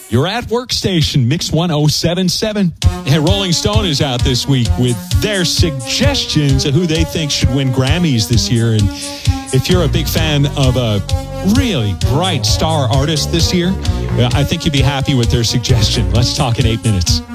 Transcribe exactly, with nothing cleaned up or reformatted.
You're at Workstation, Mix one oh seven point seven. And Rolling Stone is out this week with their suggestions of who they think should win Grammys this year. And if you're a big fan of a really bright star artist this year, I think you'd be happy with their suggestion. Let's talk in eight minutes.